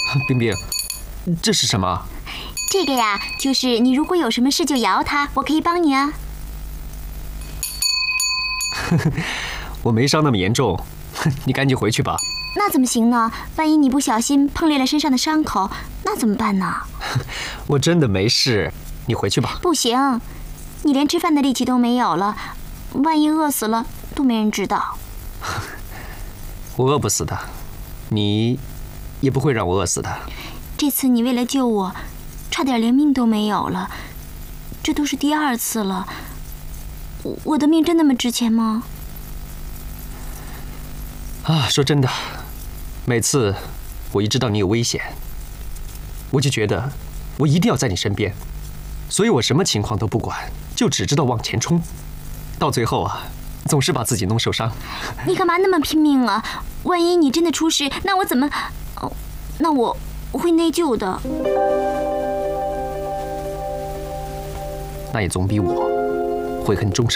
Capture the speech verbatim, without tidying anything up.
冰冰，这是什么？ 这个呀，就是你如果有什么事就摇它，我可以帮你啊。 我没伤那么严重，你赶紧回去吧。 那怎么行呢？万一你不小心碰裂了身上的伤口，那怎么办呢？ 我真的没事，你回去吧。 不行，你连吃饭的力气都没有了，万一饿死了都没人知道。 我饿不死的，你也不会让我饿死的。 这次你为了救我，差点连命都没有了，这都是第二次了。我我的命真那么值钱吗？ 啊，说真的，每次我一知道你有危险，我就觉得我一定要在你身边，所以我什么情况都不管，就只知道往前冲。到最后啊，总是把自己弄受伤。 你干嘛那么拼命啊？万一你真的出事，那我怎么……哦，那我我会内疚的。 那也总比我悔恨终生